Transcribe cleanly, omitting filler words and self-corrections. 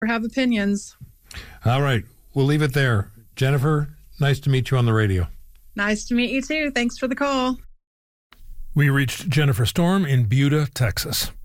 have opinions. All right. We'll leave it there. Jennifer, nice to meet you on the radio. Nice to meet you too. Thanks for the call. We reached Jennifer Storm in Buda, Texas.